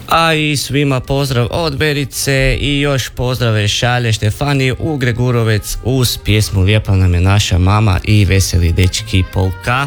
A i svima pozdrav od Verice i još pozdrave šalje Štefani u Gregurovec uz pjesmu Lijepa nam je naša mama i Veseli dečki polka.